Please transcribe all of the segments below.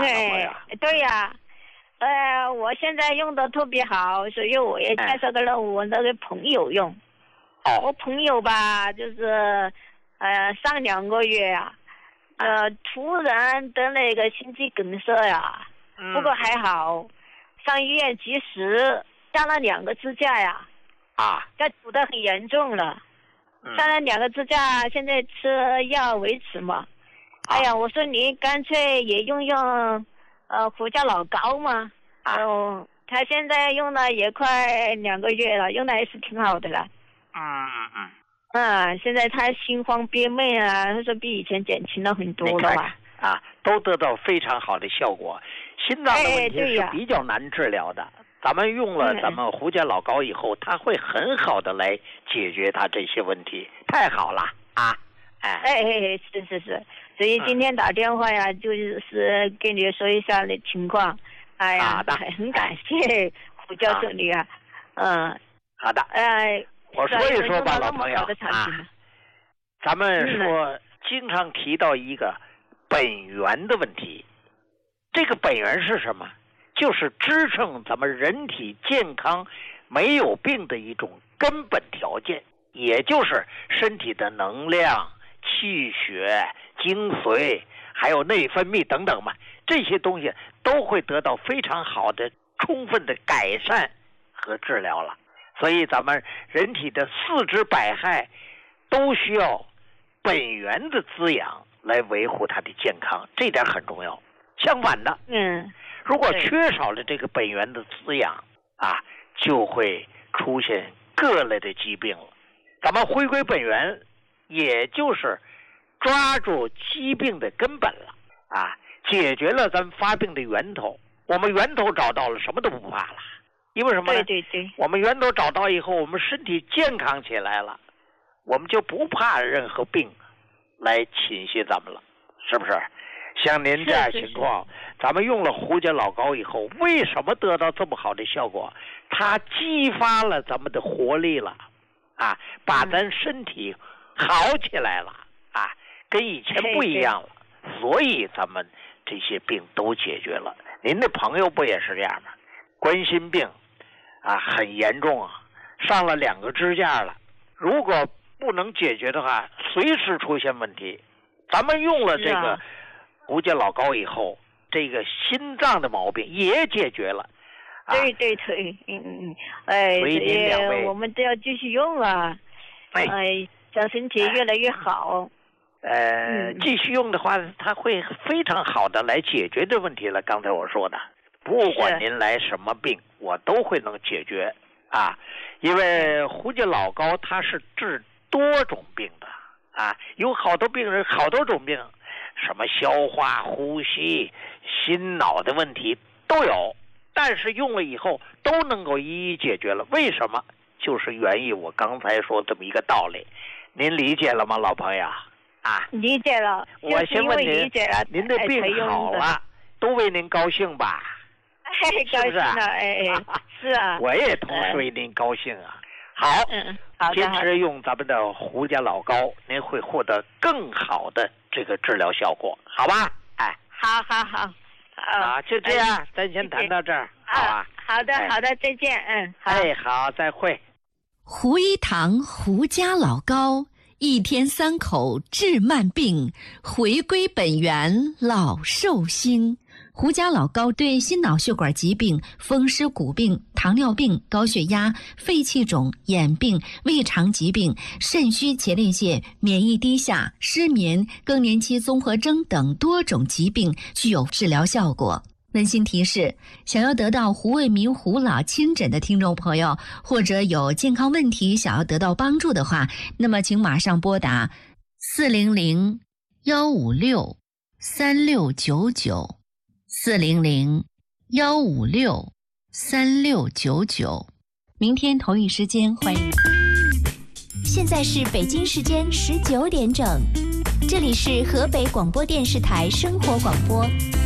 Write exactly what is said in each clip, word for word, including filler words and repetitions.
对对呀、啊，呃，我现在用的特别好，所以我也介绍给了我那个朋友用。 哦， 我朋友吧，就是呃上两个月呀、啊，呃突然得那个心肌梗塞呀， 嗯、 不过还好，上医院及时加了两个支架呀。 啊， 这堵得很严重了， 嗯、 上了两个支架，现在吃药维持嘛。 啊、 哎呀，我说你干脆也用用呃胡椒老膏嘛。 啊、 哦，他现在用了也快两个月了，用的还是挺好的了。 嗯嗯嗯。 啊，现在他心慌憋闷啊，他说比以前减轻了很多了吧？ 啊，都得到非常好的效果。心脏的问题是比较难治疗的。哎咱们用了咱们胡椒老膏以后，它会很好的来解决它这些问题，太好了啊！哎哎哎，是是是，所以今天打电话呀，嗯、就是跟你说一下的情况。哎呀， 啊、 很感谢胡教授你啊，嗯， 好的， 哎， 我说一说吧，老朋友啊，咱们说经常提到一个本源的问题，这个本源是什么？就是支撑咱们人体健康没有病的一种根本条件，也就是身体的能量、气血、精髓还有内分泌等等嘛，这些东西都会得到非常好的充分的改善和治疗了。所以咱们人体的四肢百骸都需要本源的滋养来维护它的健康，这点很重要。相反的， 嗯， 如果缺少了这个本源的滋养啊，就会出现各类的疾病了。咱们回归本源，也就是抓住疾病的根本了啊，解决了咱们发病的源头。我们源头找到了，什么都不怕了。因为什么呢？ 对对对， 我们源头找到以后，我们身体健康起来了，我们就不怕任何病来侵袭咱们了，是不是？像您这样情况，咱们用了胡椒老膏以后，为什么得到这么好的效果？它激发了咱们的活力了，啊，把咱身体好起来了，啊，跟以前不一样了，所以咱们这些病都解决了。您的朋友不也是这样吗？冠心病啊，很严重啊，上了两个支架了。如果不能解决的话，随时出现问题。咱们用了这个胡椒老膏以后，这个心脏的毛病也解决了。 啊、对对对，嗯嗯，哎， 所以您两位我们都要继续用啊，哎，哎让身体越来越好。 呃，嗯、继续用的话，它会非常好的来解决这问题了。刚才我说的。不管您来什么病，我都会能解决啊！因为胡椒老膏它是治多种病的啊，有好多病人好多种病，什么消化、呼吸、心脑的问题都有，但是用了以后都能够一一解决了。为什么？就是源于我刚才说这么一个道理，您理解了吗，老朋友？啊， 理解了。 我先问您，您的病好了，都为您高兴吧？ 哎，高兴了，哎哎，是啊， 我也同时为您高兴啊。好， 嗯，好的， 坚持用咱们的胡椒老膏，您会获得更好的这个治疗效果，好吧？哎， 好好好， 好，就这样，咱先谈到这儿，好吧？ 好的，好的，再见，嗯，好， 哎，好，再会。 胡一堂胡家老膏，一天三口治慢病，回归本源老寿星。胡家老膏对心脑血管疾病、风湿骨病、糖尿病、高血压、肺气肿、眼病、胃肠疾病、肾虚前列腺、免疫低下、失眠、更年期综合征等多种疾病具有治疗效果。温馨提示：想要得到胡卫民胡老亲诊的听众朋友，或者有健康问题想要得到帮助的话，那么请马上拨打四零零幺五六三六九九。四零零幺五六三六九九，明天同一时间欢迎。 现在是北京时间十九点整，这里是河北广播电视台生活广播。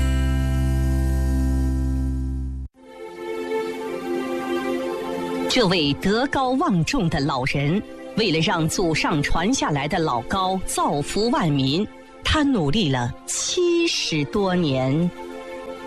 这位德高望重的老人，为了让祖上传下来的老膏造福万民，他努力了七十多年。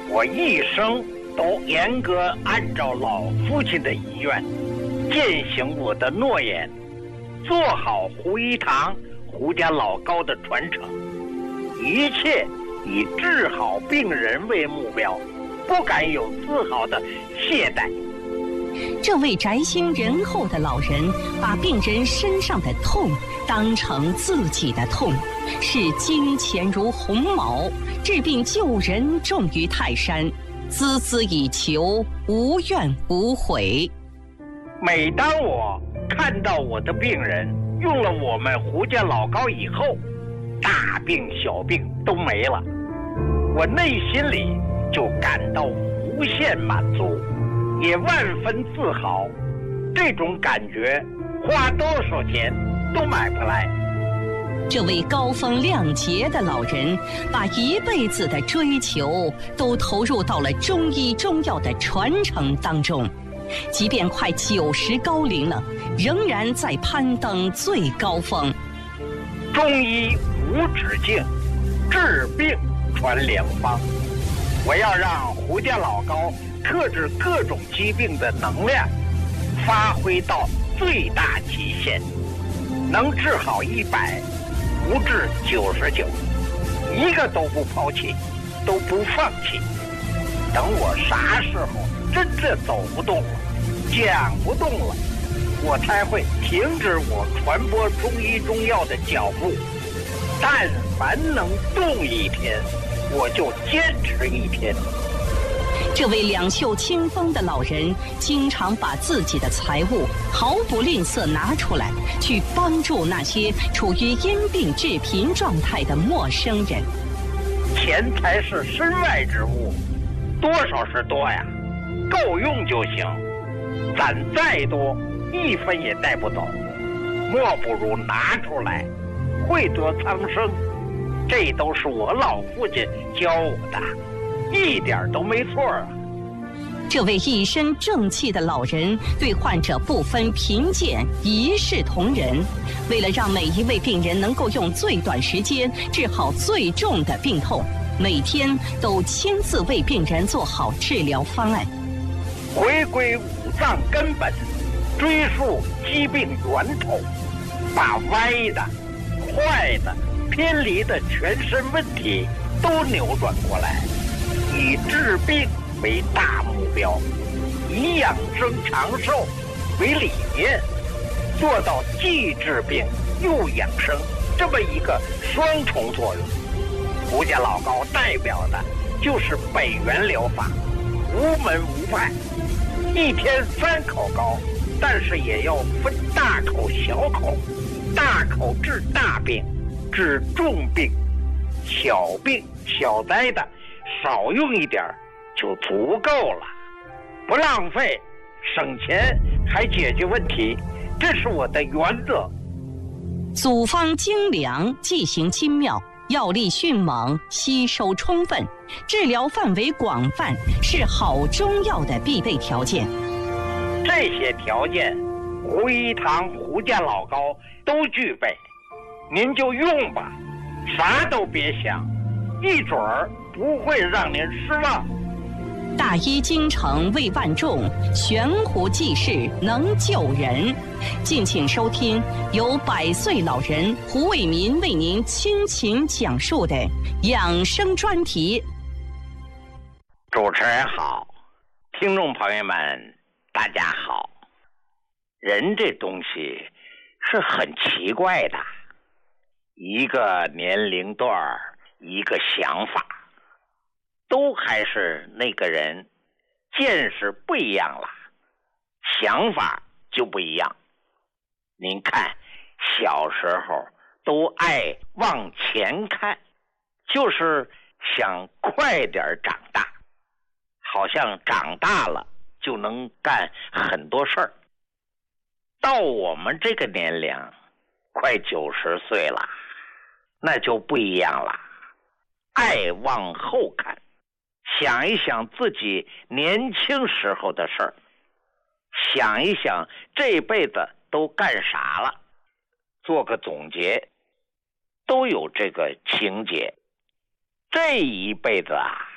我一生都严格按照老父亲的遗愿，践行我的诺言，做好胡一堂胡家老高的传承，一切以治好病人为目标，不敢有丝毫的懈怠。 这位宅心仁厚的老人，把病人身上的痛当成自己的痛，视金钱如鸿毛，治病救人重于泰山，孜孜以求，无怨无悔。 每当我看到我的病人用了我们胡家老高以后，大病小病都没了，我内心里就感到无限满足，也万分自豪。这种感觉花多少钱都买不来。 这位高风亮节的老人，把一辈子的追求都投入到了中医中药的传承当中，即便快九十高龄了，仍然在攀登最高峰。 中医无止境，治病传良方。我要让胡家老高克制各种疾病的能量发挥到最大极限，能治好一百，不治九十九，一个都不抛弃，都不放弃。等我啥时候真正走不动了，讲不动了，我才会停止我传播中医中药的脚步。但凡能动一天，我就坚持一天。 这位两袖清风的老人，经常把自己的财物毫不吝啬拿出来，去帮助那些处于因病致贫状态的陌生人。 钱财是身外之物，多少是多呀，够用就行。攒再多，一分也带不走，莫不如拿出来，惠泽苍生。这都是我老父亲教我的，一点都没错啊。 这位一身正气的老人，对患者不分贫贱，一视同仁。为了让每一位病人能够用最短时间治好最重的病痛，每天都亲自为病人做好治疗方案。 回归五脏根本，追溯疾病源头，把歪的、坏的、偏离的全身问题都扭转过来，以治病为大目标，以养生长寿为理念，做到既治病又养生这么一个双重作用。胡家老高代表的就是北元疗法，无门无派，一天三口高，但是也要分大口小口，大口治大病，治重病，小病小灾的少用一点就足够了，不浪费，省钱还解决问题，这是我的原则。 组方精良，剂型精妙，药力迅猛，吸收充分，治疗范围广泛，是好中药的必备条件。 这些条件，胡一堂胡家老高都具备，您就用吧，啥都别想，一准儿不会让您失望。 大医精诚为万众，悬壶济世能救人。敬请收听由百岁老人胡卫民为您倾情讲述的养生专题。 主持人好，听众朋友们大家好。人这东西是很奇怪的，一个年龄段一个想法，都还是那个人，见识不一样了，想法就不一样。您看，小时候都爱往前看，就是想快点长大，好像长大了就能干很多事儿。到我们这个年龄，快九十岁了，那就不一样了，爱往后看，想一想自己年轻时候的事儿，想一想这辈子都干啥了，做个总结，都有这个情节。这一辈子啊，